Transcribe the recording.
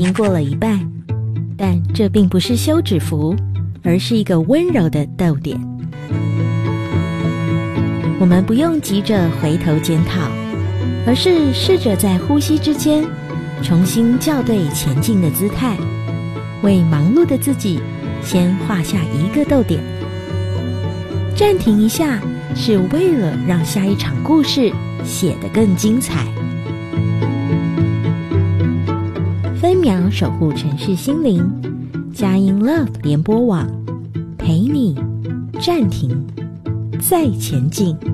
经过了一半，但这并不是休止符，而是一个温柔的逗点。我们不用急着回头检讨，而是试着在呼吸之间重新校对前进的姿态，为忙碌的自己先画下一个逗点。暂停一下，是为了让下一场故事写得更精彩。分秒守护城市心灵，佳音 Love 联播网，陪你暂停再前进。